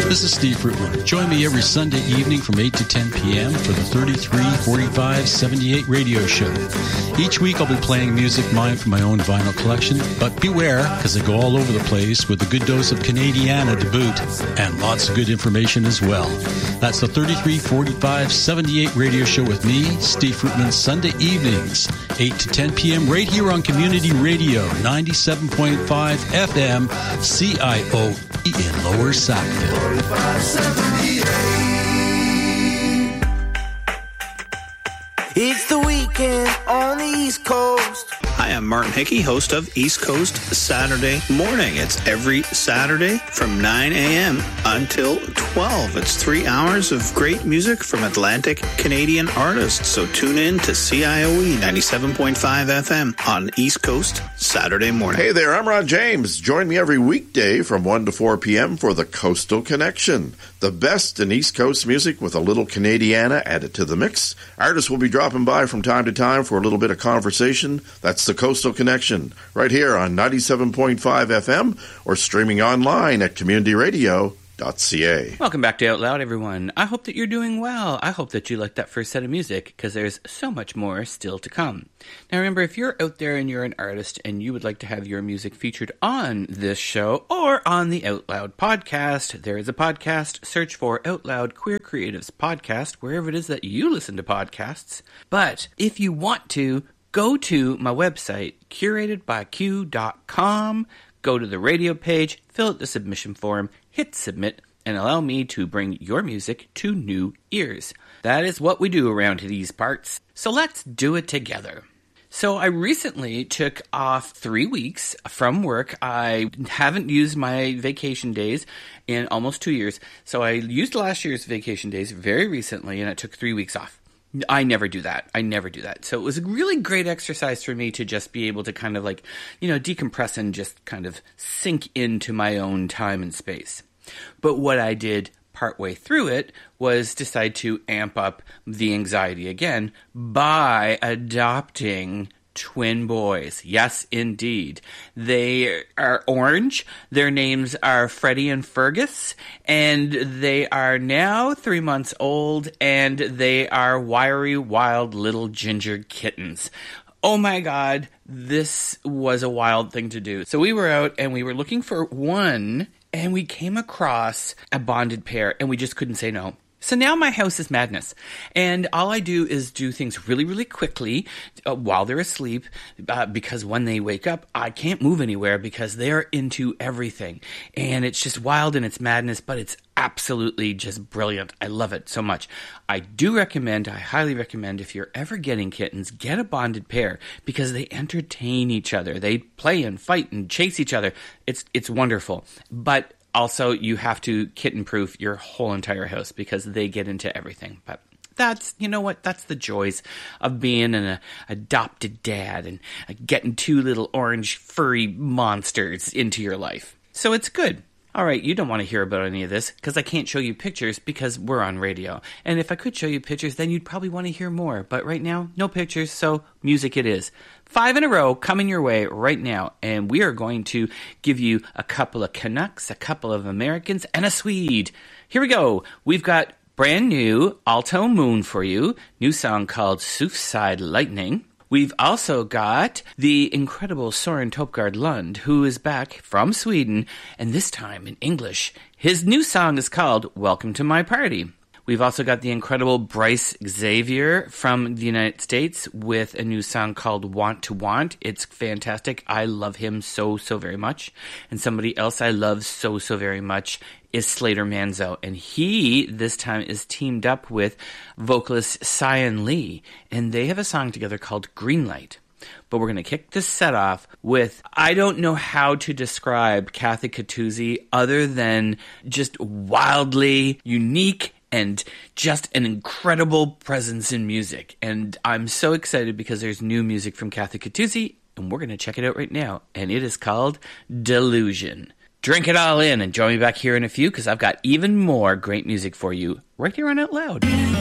This is Steve Fruitman. Join me every Sunday evening from 8 to 10 p.m. for the 334578 radio show. Each week I'll be playing music mine from my own vinyl collection, but beware, because I go all over the place with a good dose of Canadiana to boot, and lots of good information as well. That's the 334578 radio show with me, Steve Fruitman, Sunday evenings, 8 to 10 p.m. right here on Community Radio, 97.5 FM, CIOE in Lower Sackville. It's the weekend on the East Coast. Hi, I'm Martin Hickey, host of East Coast Saturday Morning. It's every Saturday from 9 a.m. until 12. It's 3 hours of great music from Atlantic Canadian artists. So tune in to CIOE 97.5 FM on East Coast Saturday Morning. Hey there, I'm Ron James. Join me every weekday from 1 to 4 p.m. for the Coastal Connection. The best in East Coast music with a little Canadiana added to the mix. Artists will be dropping by from time to time for a little bit of conversation. That's the Coastal Connection, right here on 97.5 FM or streaming online at communityradio.ca. Welcome back to Out Loud, everyone. I hope that you're doing well. I hope that you liked that first set of music, because there's so much more still to come. Now remember, if you're out there and you're an artist and you would like to have your music featured on this show or on the Out Loud podcast, there is a podcast. Search for Out Loud Queer Creatives Podcast wherever it is that you listen to podcasts. But if you want to, go to my website, curatedbyq.com, go to the radio page, fill out the submission form, hit submit, and allow me to bring your music to new ears. That is what we do around these parts. So let's do it together. So I recently took off 3 weeks from work. I haven't used my vacation days in almost 2 years. So I used last year's vacation days very recently, and I took 3 weeks off. I never do that. So it was a really great exercise for me to just be able to kind of like, decompress and just kind of sink into my own time and space. But what I did partway through it was decide to amp up the anxiety again by adopting twin boys. Yes, indeed. They are orange. Their names are Freddie and Fergus, and they are now 3 months old, and they are wiry, wild little ginger kittens. Oh my God, this was a wild thing to do. So we were out and we were looking for one, and we came across a bonded pair, and we just couldn't say no. So now my house is madness, and all I do is do things really, really quickly while they're asleep, because when they wake up, I can't move anywhere because they're into everything, and it's just wild and it's madness, but it's absolutely just brilliant. I love it so much. I highly recommend, if you're ever getting kittens, get a bonded pair, because they entertain each other. They play and fight and chase each other. It's wonderful, but also, you have to kitten-proof your whole entire house because they get into everything. But that's the joys of being an adopted dad and getting two little orange furry monsters into your life. So it's good. All right, you don't want to hear about any of this because I can't show you pictures because we're on radio. And if I could show you pictures, then you'd probably want to hear more. But right now, no pictures, so music it is. 5 in a row coming your way right now. And we are going to give you a couple of Canucks, a couple of Americans, and a Swede. Here we go. We've got brand new Alto Moon for you. New song called Soothside Lightning. We've also got the incredible Soren Topgard Lund, who is back from Sweden, and this time in English. His new song is called Welcome to My Party. We've also got the incredible Bryce Xavier from the United States with a new song called Want to Want. It's fantastic. I love him so, so very much. And somebody else I love so, so very much is Slater Manzo. And he, this time, is teamed up with vocalist Cyan Lee. And they have a song together called Greenlight. But we're going to kick this set off with, I don't know how to describe Kathy Catuzzi other than just wildly unique and just an incredible presence in music. And I'm so excited because there's new music from Kathy Catuzzi, and we're going to check it out right now. And it is called Delusion. Drink it all in and join me back here in a few, because I've got even more great music for you right here on Out Loud.